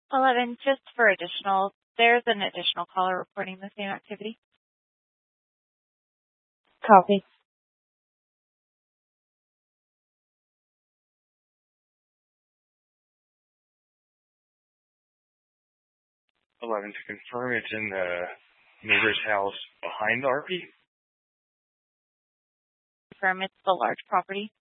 11, just for additional, there's an additional caller reporting the same activity. Copy. To confirm, it's in the neighbor's house behind the RP? Confirm it's the large property.